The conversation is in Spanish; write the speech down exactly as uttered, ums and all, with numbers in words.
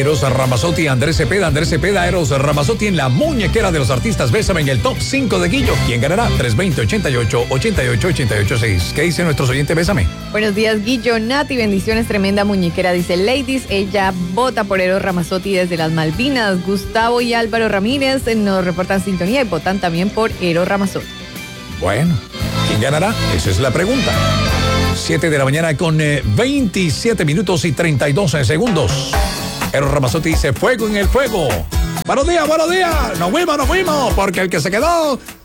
Eros Ramazzotti, Andrés Cepeda, Andrés Cepeda, Eros Ramazzotti en la muñequera de los artistas Bésame en el top cinco de Guillo. ¿Quién ganará? tres dos cero, ochenta y ocho, ochenta y ocho, ochenta y ocho seis. ¿Qué dice nuestro oyente Bésame? Buenos días, Guillo. Nati, bendiciones, tremenda muñequera. Dice Ladies, ella vota por Eros Ramazzotti desde las Malvinas. Gustavo y Álvaro Ramírez nos reportan sintonía y votan también por Eros Ramazzotti. Bueno, ¿quién ganará? Esa es la pregunta. siete de la mañana con eh, veintisiete minutos y treinta y dos segundos. Eros Ramazzotti dice fuego en el fuego. Buenos días, buenos días. Nos fuimos, nos fuimos, porque el que se quedó